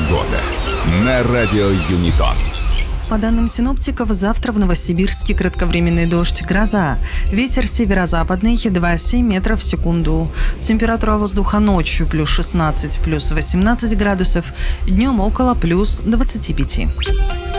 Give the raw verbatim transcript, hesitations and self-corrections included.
Погода на радио Юнитон. По данным синоптиков, завтра в Новосибирске кратковременный дождь, гроза. Ветер северо-западный два целых семь метров в секунду. Температура воздуха ночью плюс шестнадцать, плюс восемнадцать градусов, днем около плюс двадцати пяти.